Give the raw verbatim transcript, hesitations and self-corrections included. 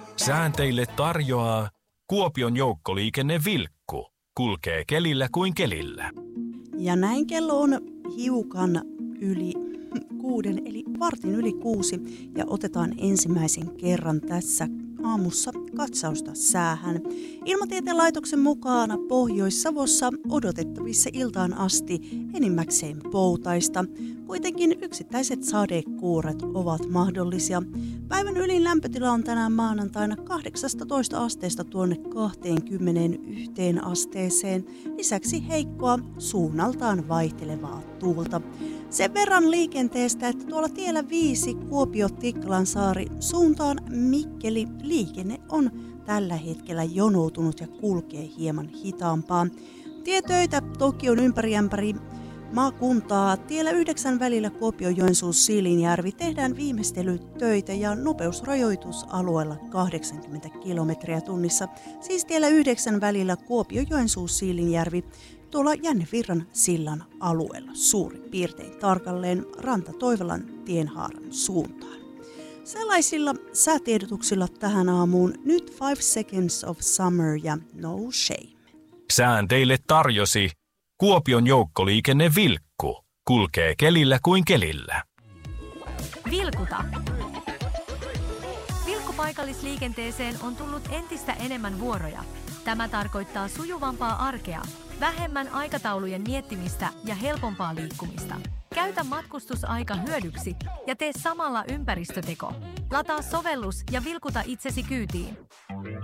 Sään teille tarjoaa Kuopion joukkoliikenne Vilkku. Kulkee kelillä kuin kelillä. Ja näin kello on hiukan yli kuuden, eli vartin yli kuusi. Ja otetaan ensimmäisen kerran tässä aamussa katsausta säähän. Ilmatieteen laitoksen mukaan Pohjois-Savossa odotettavissa iltaan asti enimmäkseen poutaista. Kuitenkin yksittäiset sadekuuret ovat mahdollisia. Päivän ylin lämpötila on tänään maanantaina kahdeksastatoista asteesta tuonne kaksikymmentäyksi asteeseen. Lisäksi heikkoa suunnaltaan vaihtelevaa tuulta. Sen verran liikenteestä, että tuolla tiellä viisi Kuopio-Tiklansaari suuntaan Mikkeli liikenne on tällä hetkellä jonoutunut ja kulkee hieman hitaampaa. Tietöitä toki on ympäri ämpäri maakuntaa. Tiellä yhdeksän välillä Kuopio-Joensuu-Siilinjärvi tehdään viimeistelytöitä ja nopeusrajoitus alueella kahdeksankymmentä kilometriä tunnissa. Siis tiellä yhdeksän välillä Kuopio-Joensuu-Siilinjärvi tuolla Jännevirran sillan alueella suurin piirtein tarkalleen Ranta-Toivolan tienhaaran suuntaan. Sellaisilla säätiedotuksilla tähän aamuun nyt Five Seconds of Summer ja No Shame. Sään teille tarjosi Kuopion joukkoliikenne Vilkku. Kulkee kelillä kuin kelillä. Vilkuta. Vilkkupaikallisliikenteeseen on tullut entistä enemmän vuoroja. Tämä tarkoittaa sujuvampaa arkea, vähemmän aikataulujen miettimistä ja helpompaa liikkumista. Käytä matkustusaika hyödyksi ja tee samalla ympäristöteko. Lataa sovellus ja vilkuta itsesi kyytiin.